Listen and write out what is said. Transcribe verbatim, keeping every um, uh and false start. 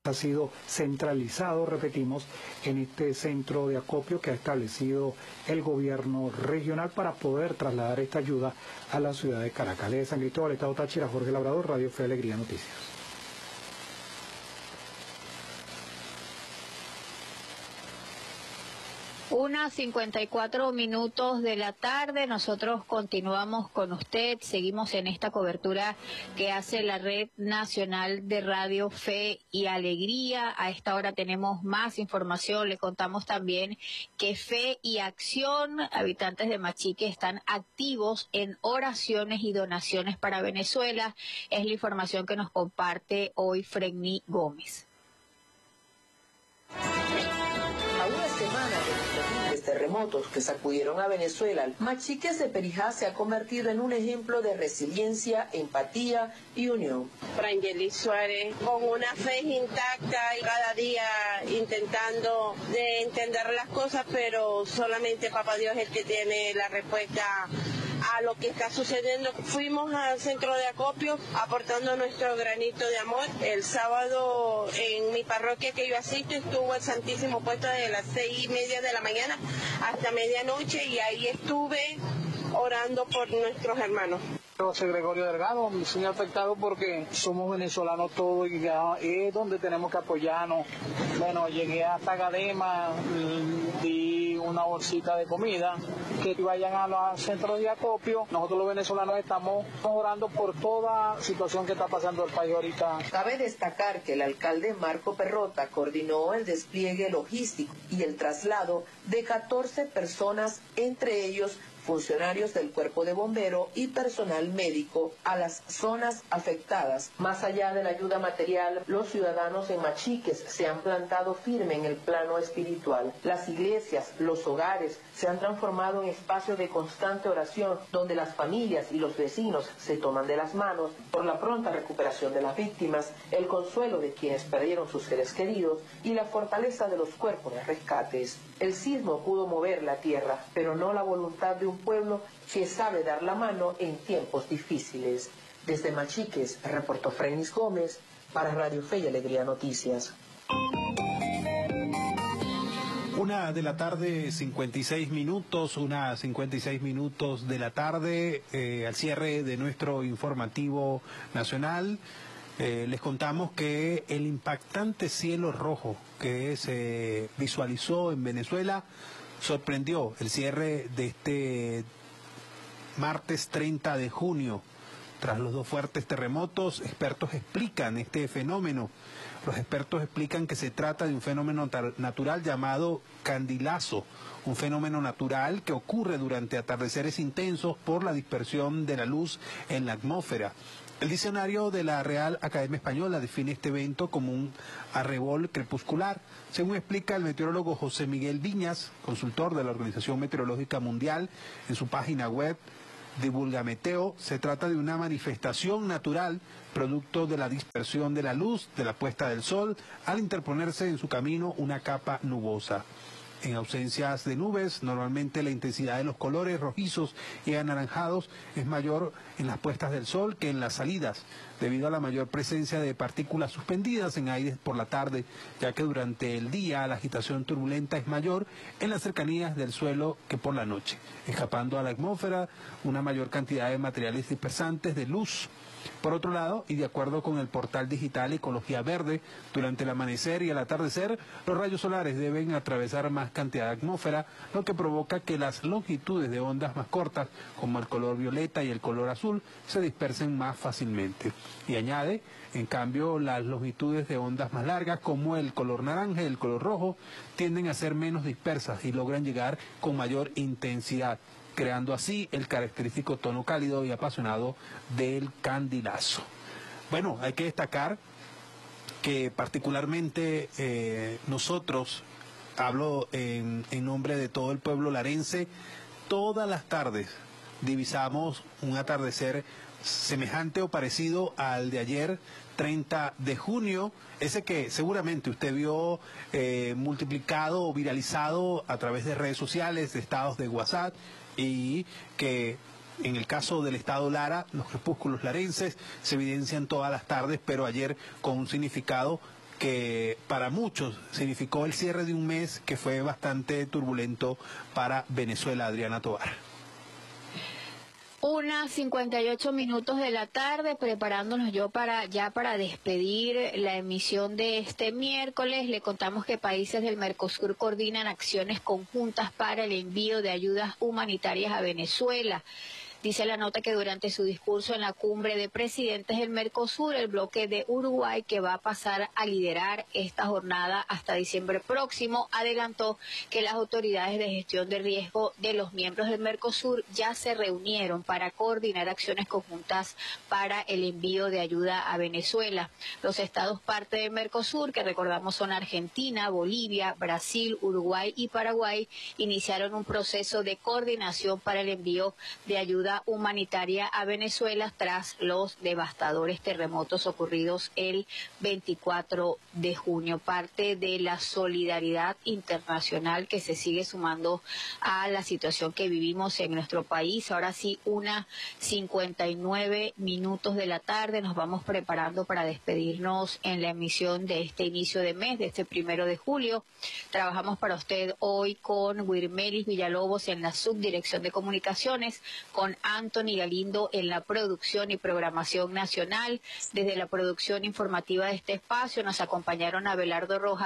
ha sido centralizado, repetimos, en este centro de acopio que ha establecido el gobierno regional para poder trasladar esta ayuda a la ciudad de Caracas. De San Cristóbal, Estado Táchira, Jorge Labrador, Radio Fe Alegría Noticias. Una cincuenta y cuatro minutos de la tarde, nosotros continuamos con usted, seguimos en esta cobertura que hace la Red Nacional de Radio Fe y Alegría. A esta hora tenemos más información, le contamos también que Fe y Acción, habitantes de Machique, están activos en oraciones y donaciones para Venezuela. Es la información que nos comparte hoy Frenny Gómez. A una semana de los terribles terremotos que sacudieron a Venezuela, Machiques de Perijá se ha convertido en un ejemplo de resiliencia, empatía y unión. Frangeli Suárez, con una fe intacta y cada día intentando de entender las cosas, pero solamente Papá Dios es el que tiene la respuesta a lo que está sucediendo. Fuimos al centro de acopio aportando nuestro granito de amor. El sábado en mi parroquia que yo asisto estuvo el Santísimo puesto desde las seis y media de la mañana hasta medianoche y ahí estuve orando por nuestros hermanos. José Gregorio Delgado, me siento afectado porque somos venezolanos todos y ya es donde tenemos que apoyarnos. Bueno, llegué hasta Gadema, di una bolsita de comida, que vayan a los centros de acopio. Nosotros los venezolanos estamos orando por toda situación que está pasando el país ahorita. Cabe destacar que el alcalde Marco Perrota coordinó el despliegue logístico y el traslado de catorce personas, entre ellos funcionarios del Cuerpo de Bomberos y personal médico a las zonas afectadas. Más allá de la ayuda material, los ciudadanos en Machiques se han plantado firme en el plano espiritual. Las iglesias, los hogares se han transformado en espacios de constante oración, donde las familias y los vecinos se toman de las manos por la pronta recuperación de las víctimas, el consuelo de quienes perdieron sus seres queridos y la fortaleza de los cuerpos de rescates. El sismo pudo mover la tierra, pero no la voluntad de un pueblo que sabe dar la mano en tiempos difíciles. Desde Machiques, reportó Frenis Gómez para Radio Fe y Alegría Noticias. Una de la tarde, cincuenta y seis minutos, una cincuenta y seis minutos de la tarde, eh, al cierre de nuestro informativo nacional. Eh, les contamos que el impactante cielo rojo que se visualizó en Venezuela sorprendió el cierre de este martes treinta de junio. Tras los dos fuertes terremotos, expertos explican este fenómeno. Los expertos explican que se trata de un fenómeno natural llamado candilazo, un fenómeno natural que ocurre durante atardeceres intensos por la dispersión de la luz en la atmósfera. El diccionario de la Real Academia Española define este evento como un arrebol crepuscular. Según explica el meteorólogo José Miguel Viñas, consultor de la Organización Meteorológica Mundial, en su página web Divulgameteo, se trata de una manifestación natural producto de la dispersión de la luz de la puesta del sol al interponerse en su camino una capa nubosa. En ausencias de nubes, normalmente la intensidad de los colores rojizos y anaranjados es mayor en las puestas del sol que en las salidas, debido a la mayor presencia de partículas suspendidas en aire por la tarde, ya que durante el día la agitación turbulenta es mayor en las cercanías del suelo que por la noche, escapando a la atmósfera una mayor cantidad de materiales dispersantes de luz. Por otro lado, y de acuerdo con el portal digital Ecología Verde, durante el amanecer y el atardecer, los rayos solares deben atravesar más cantidad de atmósfera, lo que provoca que las longitudes de ondas más cortas, como el color violeta y el color azul, se dispersen más fácilmente. Y añade, en cambio, las longitudes de ondas más largas, como el color naranja y el color rojo, tienden a ser menos dispersas y logran llegar con mayor intensidad, creando así el característico tono cálido y apasionado del candilazo. Bueno, hay que destacar que particularmente eh, nosotros, hablo en, en nombre de todo el pueblo larense, todas las tardes divisamos un atardecer semejante o parecido al de ayer, treinta de junio, ese que seguramente usted vio eh, multiplicado o viralizado a través de redes sociales, de estados de WhatsApp, y que en el caso del estado Lara, los crepúsculos larenses se evidencian todas las tardes, pero ayer con un significado que para muchos significó el cierre de un mes que fue bastante turbulento para Venezuela. Adriana Tovar. Una cincuenta y ocho minutos de la tarde, preparándonos yo para ya para despedir la emisión de este miércoles. Le contamos que países del Mercosur coordinan acciones conjuntas para el envío de ayudas humanitarias a Venezuela. Dice la nota que durante su discurso en la cumbre de presidentes del Mercosur, el bloque de Uruguay, que va a pasar a liderar esta jornada hasta diciembre próximo, adelantó que las autoridades de gestión de riesgo de los miembros del Mercosur ya se reunieron para coordinar acciones conjuntas para el envío de ayuda a Venezuela. Los estados parte del Mercosur, que recordamos son Argentina, Bolivia, Brasil, Uruguay y Paraguay, iniciaron un proceso de coordinación para el envío de ayuda humanitaria a Venezuela tras los devastadores terremotos ocurridos el veinticuatro de junio. Parte de la solidaridad internacional que se sigue sumando a la situación que vivimos en nuestro país. Ahora sí, una cincuenta y nueve minutos de la tarde. Nos vamos preparando para despedirnos en la emisión de este inicio de mes, de este primero de julio. Trabajamos para usted hoy con Wirmelis Villalobos en la subdirección de comunicaciones, con Anthony Galindo en la producción y programación nacional. Desde la producción informativa de este espacio nos acompañaron Abelardo Rojas